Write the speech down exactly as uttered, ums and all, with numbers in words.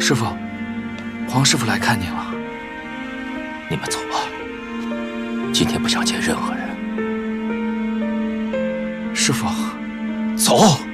师傅，黄师傅来看您了。 你们走吧，今天不想见任何人。 师傅， 走。